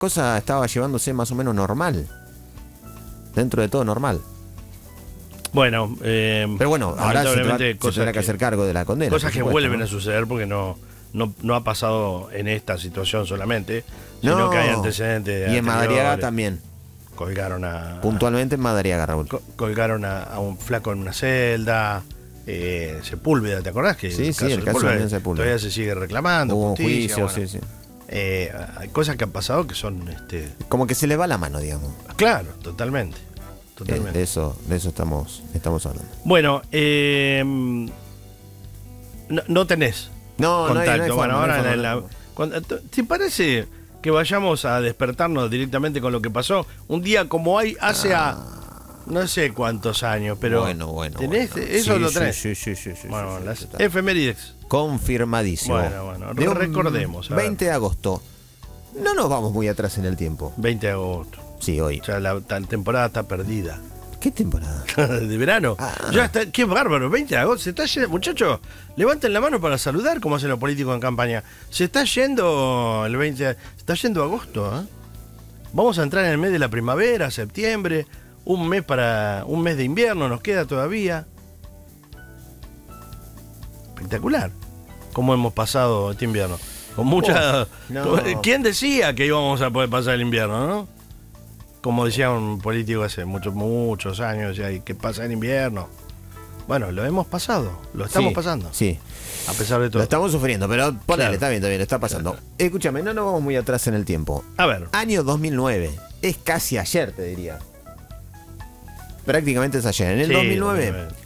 cosa estaba llevándose más o menos normal. Dentro de todo normal. Bueno, pero bueno, ahora se tendrá que hacer cargo de la condena. Cosas que vuelven a suceder porque no ha pasado en esta situación solamente, sino que hay antecedentes. Y en Madariaga también. Colgaron puntualmente en Madariaga, Raúl. Colgaron a un flaco en una celda. Sepúlveda, ¿te acordás? Que sí, el caso de Sepúlveda todavía se sigue reclamando. Hubo un juicio, bueno, sí. Hay cosas que han pasado que son como que se le va la mano, digamos. Claro, totalmente. De eso estamos hablando. Bueno, no tenés contacto. No hay bueno, forma, ahora ¿te parece que vayamos a despertarnos directamente con lo que pasó? Un día como hace no sé cuántos años, pero bueno. ¿tenés? ¿Eso lo tenés? Sí. Bueno, las efemérides. Confirmadísimo. Bueno, recordemos. 20 de agosto. No nos vamos muy atrás en el tiempo. 20 de agosto. Sí, hoy. O sea, la temporada está perdida. ¿Qué temporada? De verano. Ya está, qué bárbaro, 20 de agosto. Se está yendo, muchachos, levanten la mano para saludar, como hacen los políticos en campaña. Se está yendo el 20, se está yendo agosto, ¿eh? Vamos a entrar en el mes de la primavera, septiembre, un mes de invierno nos queda todavía. Espectacular. ¿Cómo hemos pasado este invierno? Con mucha. ¿Quién decía que íbamos a poder pasar el invierno, no? Como decía un político hace muchos años, ya, ¿qué pasa en invierno? Bueno, lo hemos pasado, lo estamos pasando. Sí. A pesar de todo. Lo estamos sufriendo, pero ponele, está bien, está pasando. Escúchame, no nos vamos muy atrás en el tiempo. A ver. Año 2009. Es casi ayer, te diría. Prácticamente es ayer. En el 2009